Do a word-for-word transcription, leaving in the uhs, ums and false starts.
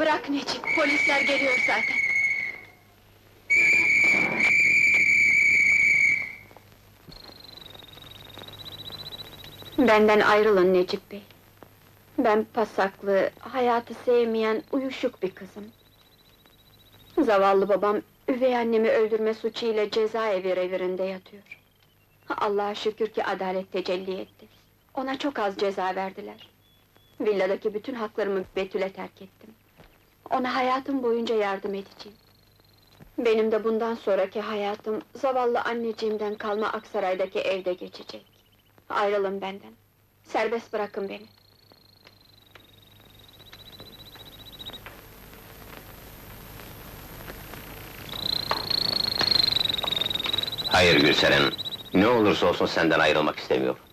Bırak Necip, polisler geliyor zaten. Benden ayrılın Necip Bey. Ben pasaklı, hayatı sevmeyen, uyuşuk bir kızım. Zavallı babam, üvey annemi öldürme suçuyla cezaevi revirinde yatıyor. Allah'a şükür ki adalet tecelli etti. Ona çok az ceza verdiler. Villadaki bütün haklarımı Betül'e terk ettim. Ona hayatım boyunca yardım edeceğim. Benim de bundan sonraki hayatım, zavallı anneciğimden kalma Aksaray'daki evde geçecek. Ayrılın benden. Serbest bırakın beni. Hayır Gülseren, ne olursa olsun senden ayrılmak istemiyorum.